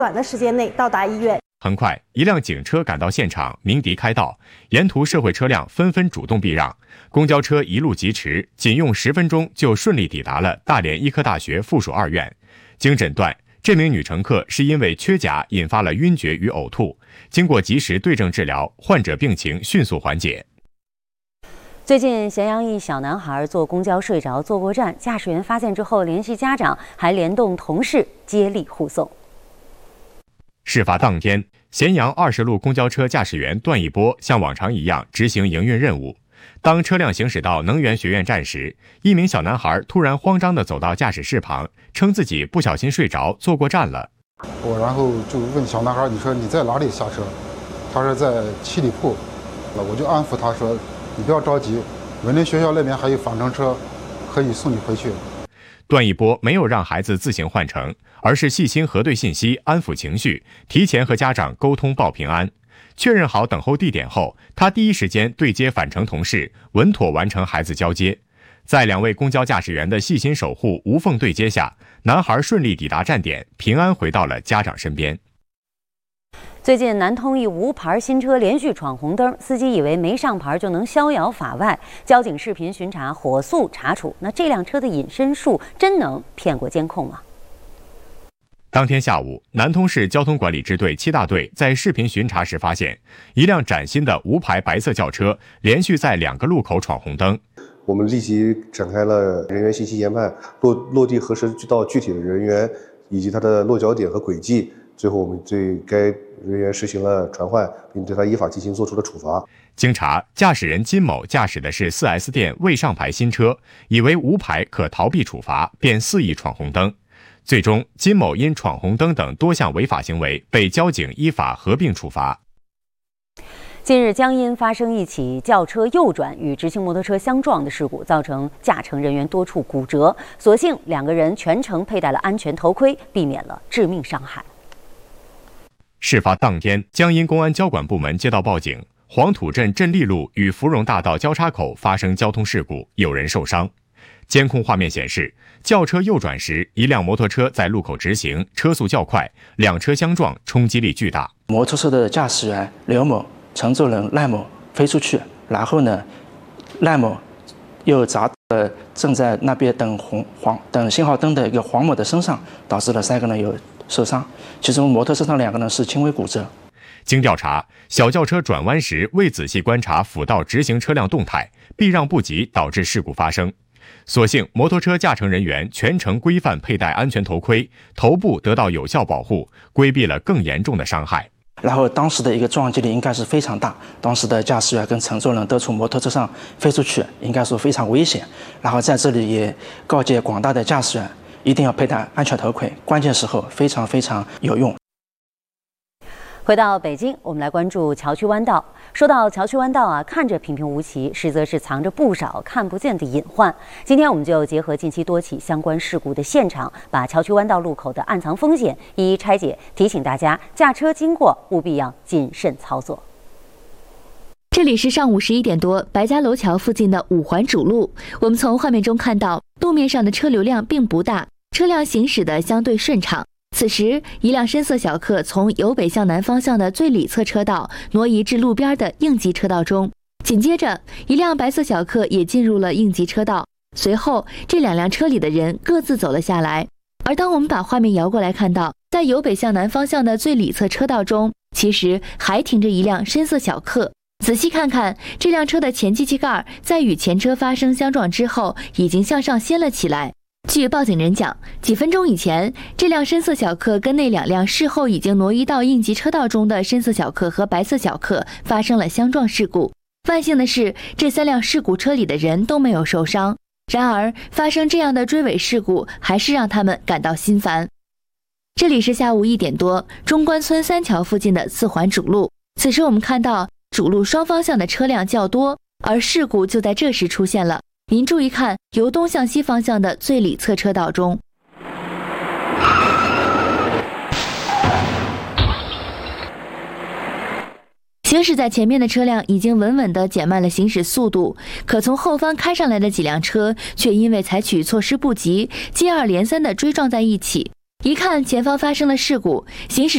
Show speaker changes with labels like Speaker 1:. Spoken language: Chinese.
Speaker 1: 短的时间内到达医院。
Speaker 2: 很快，一辆警车赶到现场，鸣笛开道，沿途社会车辆纷纷主动避让，公交车一路疾驰，仅用10分钟就顺利抵达了大连医科大学附属2院。经诊断，这名女乘客是因为缺钾引发了晕厥与呕吐，经过及时对症治疗，患者病情迅速缓解。
Speaker 3: 最近，咸阳一小男孩坐公交睡着，坐过站，驾驶员发现之后联系家长，还联动同事接力护送。
Speaker 2: 事发当天，咸阳20路公交车驾驶员段一波像往常一样执行营运任务。当车辆行驶到能源学院站时，一名小男孩突然慌张地走到驾驶室旁，称自己不小心睡着，坐过站了。
Speaker 4: 然后就问小男孩：“你说你在哪里下车？”他说在七里铺。我就安抚他说：“你不要着急，文林学校那边还有返程车，可以送你回去。”
Speaker 2: 段一波没有让孩子自行换乘，而是细心核对信息，安抚情绪，提前和家长沟通报平安。确认好等候地点后，他第一时间对接返程同事，稳妥完成孩子交接。在2位公交驾驶员的细心守护、无缝对接下，男孩顺利抵达站点，平安回到了家长身边。
Speaker 3: 最近，南通一无牌新车连续闯红灯，司机以为没上牌就能逍遥法外，交警视频巡查，火速查处。那这辆车的隐身术真能骗过监控吗？
Speaker 2: 当天下午，南通市交通管理支队7大队在视频巡查时发现，一辆崭新的无牌白色轿车连续在2个路口闯红灯。
Speaker 5: 我们立即展开了人员信息研判，落地核实到具体的人员以及他的落脚点和轨迹。最后，我们对该人员实行了传唤，并对他依法进行做出了处罚。
Speaker 2: 经查，驾驶人金某驾驶的是4S 店未上牌新车，以为无牌可逃避处罚，便肆意闯红灯。最终，金某因闯红灯等多项违法行为，被交警依法合并处罚。
Speaker 3: 近日，江阴发生一起轿车右转与直行摩托车相撞的事故，造成驾乘人员多处骨折。所幸2个人全程佩戴了安全头盔，避免了致命伤害。
Speaker 2: 事发当天，江阴公安交管部门接到报警，黄土镇镇利路与芙蓉大道交叉口发生交通事故，有人受伤。监控画面显示，轿车右转时，一辆摩托车在路口直行，车速较快，2车相撞，冲击力巨大。
Speaker 6: 摩托车的驾驶员刘某、乘坐人赖某飞出去，然后呢，赖某又砸正在那边等信号灯的一个黄某的身上，导致了3个人有受伤，其中摩托车上2个人是轻微骨折。
Speaker 2: 经调查，小轿车转弯时未仔细观察辅道直行车辆动态，避让不及，导致事故发生。所幸摩托车驾乘人员全程规范佩戴安全头盔，头部得到有效保护，规避了更严重的伤害。
Speaker 6: 然后当时的一个撞击力应该是非常大，当时的驾驶员跟乘坐人都从摩托车上飞出去，应该说非常危险。然后在这里也告诫广大的驾驶员一定要佩戴安全头盔，关键时候非常非常有用。
Speaker 3: 回到北京，我们来关注桥区弯道。说到桥区弯道啊，看着平平无奇，实则是藏着不少看不见的隐患。今天我们就结合近期多起相关事故的现场，把桥区弯道路口的暗藏风险一一拆解，提醒大家驾车经过务必要谨慎操作。
Speaker 7: 这里是上午11点多，白家楼桥附近的5环主路。我们从画面中看到，路面上的车流量并不大，车辆行驶的相对顺畅。此时，一辆深色小客从由北向南方向的最里侧车道挪移至路边的应急车道中，紧接着，一辆白色小客也进入了应急车道。随后，这2辆车里的人各自走了下来。而当我们把画面摇过来，看到在由北向南方向的最里侧车道中，其实还停着一辆深色小客。仔细看看，这辆车的前机器盖在与前车发生相撞之后，已经向上掀了起来。据报警人讲，几分钟以前，这辆深色小客跟那2辆事后已经挪移到应急车道中的深色小客和白色小客发生了相撞事故。万幸的是，这3辆事故车里的人都没有受伤。然而，发生这样的追尾事故，还是让他们感到心烦。这里是下午1点多，中关村3桥附近的4环主路。此时我们看到主路双方向的车辆较多，而事故就在这时出现了。您注意看，由东向西方向的最里侧车道中，行驶在前面的车辆已经稳稳地减慢了行驶速度，可从后方开上来的几辆车却因为采取措施不及，接二连三地追撞在一起。一看前方发生了事故，行驶